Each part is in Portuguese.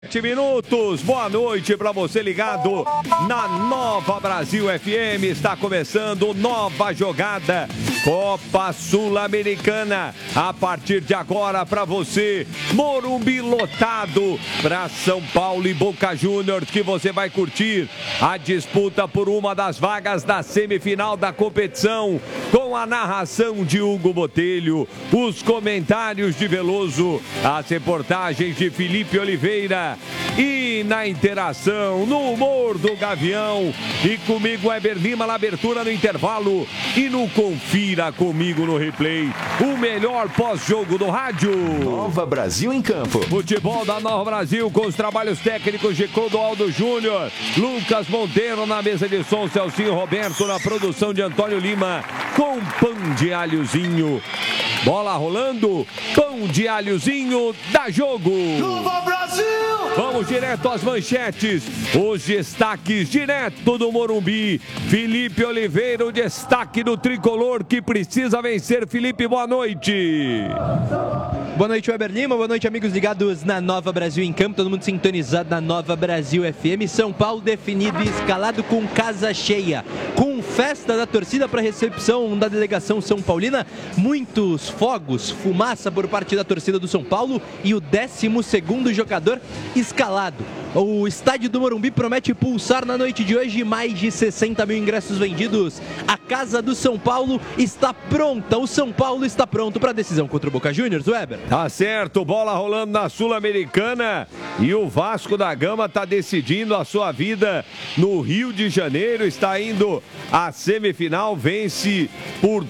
Minutos, boa noite para você ligado na Nova Brasil FM. Está começando nova jogada Copa Sul-Americana. A partir de agora para você, Morumbi lotado para São Paulo e Boca Juniors, que você vai curtir a disputa por uma das vagas da semifinal da competição, com a narração de Hugo Botelho, os comentários de Veloso, as reportagens de Felipe Oliveira e na interação, no humor do Gavião, e comigo Weber Lima na abertura no intervalo e no Confira Comigo no Replay, o melhor pós-jogo do rádio. Nova Brasil em campo. Futebol da Nova Brasil com os trabalhos técnicos de Clodoaldo Júnior, Lucas Monteiro na mesa de som, Celcinho Roberto na produção de Antônio Lima, com pão de alhozinho. Bola rolando, pão de alhozinho, dá jogo. Nova Brasil! Vamos direto às manchetes, os destaques direto do Morumbi. Felipe Oliveira, o destaque do tricolor que precisa vencer. Felipe, boa noite. Boa noite, Weber Lima, boa noite, amigos ligados na Nova Brasil em campo, todo mundo sintonizado na Nova Brasil FM. São Paulo definido e escalado com casa cheia, com festa da torcida para recepção da delegação São Paulina, muitos fogos, fumaça por parte da torcida do São Paulo e o 12º jogador escalado. O estádio do Morumbi promete pulsar na noite de hoje, mais de 60 mil ingressos vendidos. A casa do São Paulo está pronta, o São Paulo está pronto para a decisão contra o Boca Juniors, Weber. Tá certo, bola rolando na Sul-Americana e o Vasco da Gama está decidindo a sua vida no Rio de Janeiro, está indo à semifinal, vence por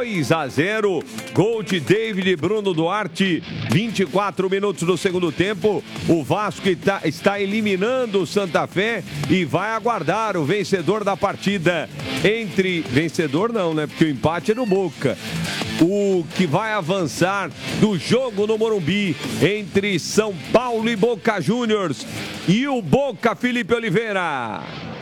2-0, gol de David Bruno Duarte, 24 minutos do segundo tempo. O Vasco está eliminando o Santa Fé e vai aguardar o vencedor da partida. Vencedor não, né? Porque o empate é do Boca. O que vai avançar do jogo no Morumbi entre São Paulo e Boca Juniors. E o Boca, Felipe Oliveira.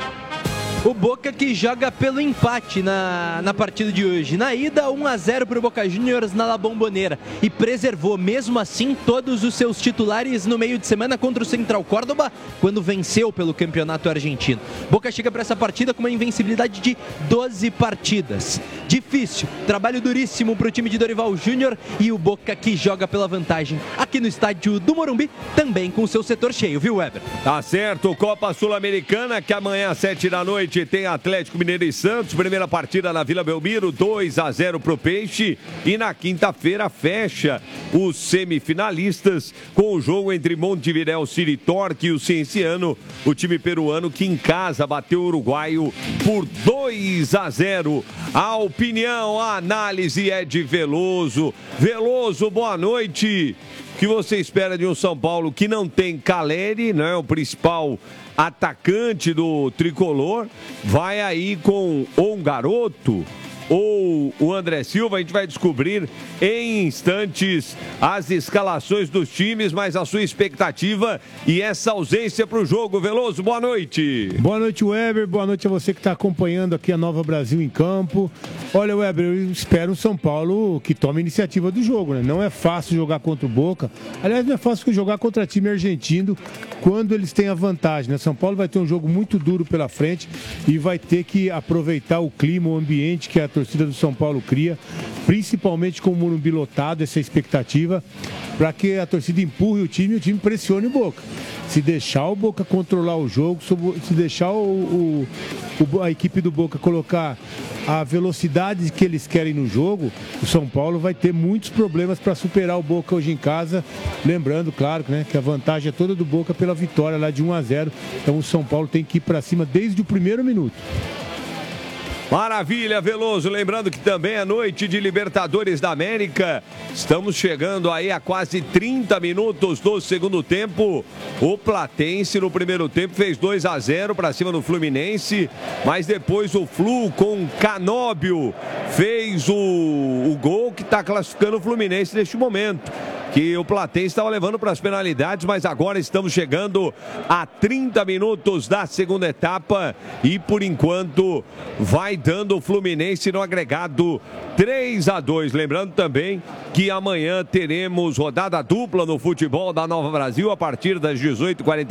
O Boca que joga pelo empate na partida de hoje. Na ida, 1-0 para o Boca Juniors na La Bombonera. E preservou, mesmo assim, todos os seus titulares no meio de semana contra o Central Córdoba, quando venceu pelo campeonato argentino. Boca chega para essa partida com uma invencibilidade de 12 partidas. Difícil, trabalho duríssimo para o time de Dorival Júnior e o Boca que joga pela vantagem. Aqui no estádio do Morumbi, também com o seu setor cheio, viu, Weber? Tá certo, Copa Sul-Americana, que amanhã às 7 da noite tem Atlético Mineiro e Santos, primeira partida na Vila Belmiro, 2-0 pro Peixe, e na quinta-feira fecha os semifinalistas com o jogo entre Montevideo City Torque e o Cienciano, o time peruano que em casa bateu o uruguaio por 2-0. A opinião, a análise é de Veloso. Veloso, boa noite. O que você espera de um São Paulo que não tem Caleri, né, o principal atacante do tricolor, vai aí com um garoto ou o André Silva? A gente vai descobrir em instantes as escalações dos times, mas a sua expectativa e essa ausência para o jogo. Veloso, boa noite. Boa noite, Weber, boa noite a você que está acompanhando aqui a Nova Brasil em campo. Olha, Weber, eu espero um São Paulo que tome a iniciativa do jogo, né? Não é fácil jogar contra o Boca, aliás, não é fácil jogar contra time argentino quando eles têm a vantagem, né? São Paulo vai ter um jogo muito duro pela frente e vai ter que aproveitar o clima, o ambiente que a torcida do São Paulo cria, principalmente com o Morumbi lotado, essa expectativa, para que a torcida empurre o time e o time pressione o Boca. Se deixar o Boca controlar o jogo, se deixar a equipe do Boca colocar a velocidade que eles querem no jogo, o São Paulo vai ter muitos problemas para superar o Boca hoje em casa. Lembrando, claro, né, que a vantagem é toda do Boca pela vitória lá de 1-0. Então o São Paulo tem que ir para cima desde o primeiro minuto. Maravilha, Veloso. Lembrando que também é noite de Libertadores da América. Estamos chegando aí a quase 30 minutos do segundo tempo. O Platense no primeiro tempo fez 2-0 para cima do Fluminense, mas depois o Flu com Canóbio fez o gol que está classificando o Fluminense neste momento. que o Platense estava levando para as penalidades, mas agora estamos chegando a 30 minutos da segunda etapa e por enquanto vai dando o Fluminense no agregado 3-2. Lembrando também que amanhã teremos rodada dupla no futebol da Nova Brasil a partir das 18h45.